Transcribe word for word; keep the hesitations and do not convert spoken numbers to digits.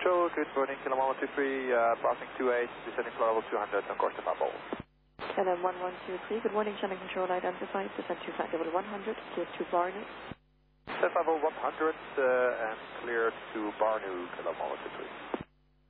Control, good morning, Kilo one two three, uh, passing two eight, descending floor level two hundred, on course to Bubble. L M one one two three, good morning, Channel Control identified, descend to flight level one hundred, clear to Barnu. Set level one hundred, uh, and clear to Barnu, Kilo one two three.